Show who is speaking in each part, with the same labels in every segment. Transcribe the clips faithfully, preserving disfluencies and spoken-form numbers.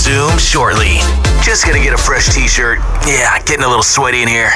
Speaker 1: resume shortly. Just gonna get a fresh t-shirt. Yeah, getting a little sweaty in here.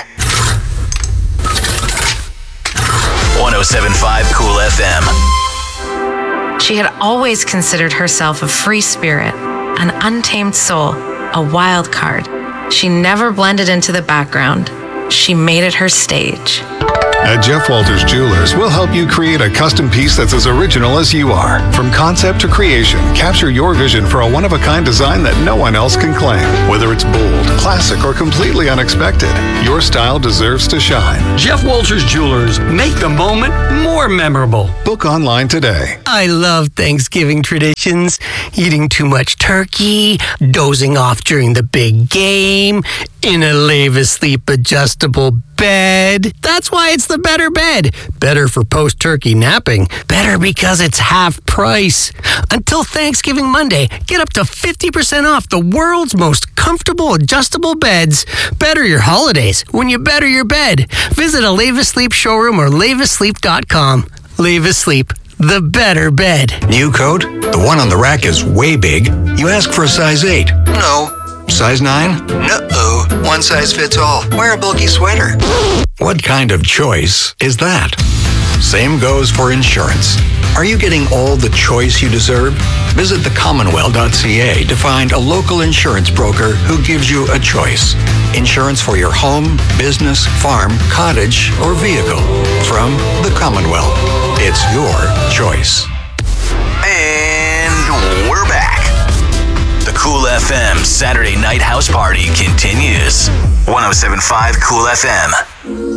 Speaker 1: one oh seven point five Cool F M.
Speaker 2: She had always considered herself a free spirit, an untamed soul, a wild card. She never blended into the background. She made it her stage.
Speaker 3: At Jeff Walters Jewelers, we'll help you create a custom piece that's as original as you are. From concept to creation, capture your vision for a one-of-a-kind design that no one else can claim. Whether it's bold, classic, or completely unexpected, your style deserves to shine.
Speaker 4: Jeff Walters Jewelers, make the moment more memorable.
Speaker 3: Book online today.
Speaker 5: I love Thanksgiving traditions. Eating too much turkey, dozing off during the big game, in a Lave Sleep adjustable bed. That's why it's the better bed. Better for post-turkey napping. Better because it's half price. Until Thanksgiving Monday, get up to fifty percent off the world's most comfortable adjustable beds. Better your holidays when you better your bed. Visit a Lave Sleep showroom or lave sleep dot com. Lave Sleep, the better bed.
Speaker 6: New coat? The one on the rack is way big. You ask for a size eight. No. Size nine? No-oh. One size fits all. Wear a bulky sweater. What kind of choice is that? Same goes for insurance. Are you getting all the choice you deserve? Visit the commonwealth dot c a to find a local insurance broker who gives you a choice. Insurance for your home, business, farm, cottage, or vehicle. From the Commonwealth. It's your choice.
Speaker 1: And we're back. The Cool F M Saturday Night House Party continues. one oh seven point five Cool F M.